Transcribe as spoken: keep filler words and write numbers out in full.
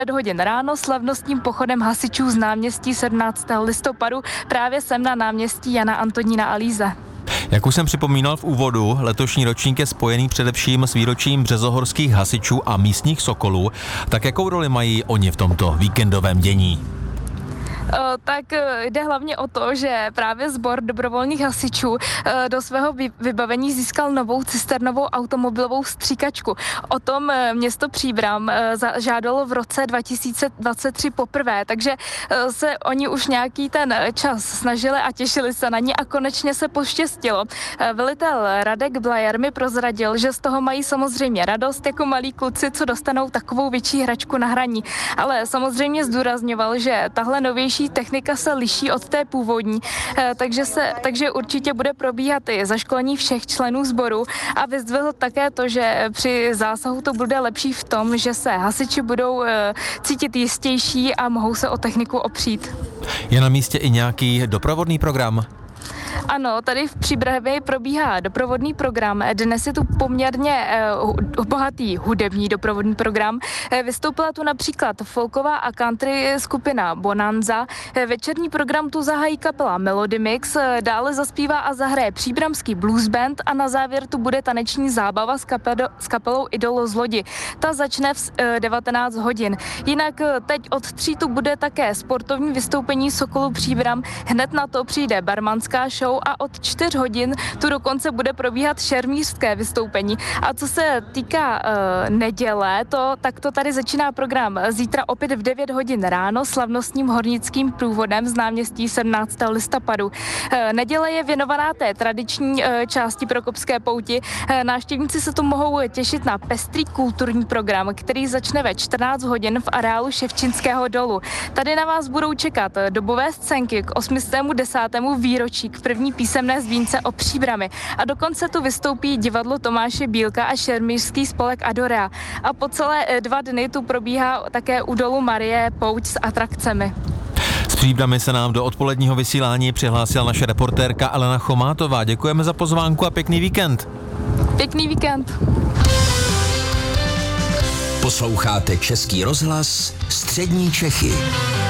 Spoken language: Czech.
hodin ráno slavnostním pochodem hasičů z náměstí sedmnáctého listopadu právě sem na náměstí Jana Antonína Alíze. Jak už jsem připomínal v úvodu, letošní ročník je spojený především s výročím březohorských hasičů a místních sokolů. Tak jakou roli mají oni v tomto víkendovém dění? Tak jde hlavně o to, že právě sbor dobrovolných hasičů do svého vybavení získal novou cisternovou automobilovou stříkačku. O tom město Příbram žádalo v roce dva tisíce dvacet tři poprvé, takže se oni už nějaký ten čas snažili a těšili se na ní a konečně se poštěstilo. Velitel Radek Blajer mi prozradil, že z toho mají samozřejmě radost jako malí kluci, co dostanou takovou větší hračku na hraní, ale samozřejmě zdůrazňoval, že tahle novější technika se liší od té původní, takže, se, takže určitě bude probíhat i zaškolení všech členů sboru a vyzdvihl také to, že při zásahu to bude lepší v tom, že se hasiči budou cítit jistější a mohou se o techniku opřít. Je na místě i nějaký doprovodný program? Ano, tady v Příbrami probíhá doprovodný program. Dnes je tu poměrně uh, bohatý hudební doprovodný program. Vystoupila tu například folková a country skupina Bonanza. Večerní program tu zahájí kapela Melody Mix, dále zaspívá a zahraje příbramský blues band a na závěr tu bude taneční zábava s, kapelo, s kapelou Idolo z Lodi. Ta začne v uh, devatenáct hodin. Jinak uh, teď od tří tu bude také sportovní vystoupení Sokolu Příbram. Hned na to přijde barmanská show a od čtyř hodin tu dokonce bude probíhat šermířské vystoupení. A co se týká uh, neděle, to, tak to tady začíná program zítra opět v devět hodin ráno slavnostním hornickým průvodem z náměstí sedmnáctého listopadu. Uh, neděle je věnovaná té tradiční uh, části Prokopské pouti. Uh, návštěvníci se tu mohou těšit na pestrý kulturní program, který začne ve čtrnáct hodin v areálu Ševčinského dolu. Tady na vás budou čekat dobové scénky k osmdesátého desátého výročí k první písemné zvínce o Příbrami a dokonce tu vystoupí divadlo Tomáše Bílka a šermířský spolek Adorea. A po celé dva dny tu probíhá také u dolu Marie pouť s atrakcemi. S Příbrami se nám do odpoledního vysílání přihlásila naše reportérka Alena Chomátová. Děkujeme za pozvánku a pěkný víkend. Pěkný víkend. Posloucháte Český rozhlas Střední Čechy.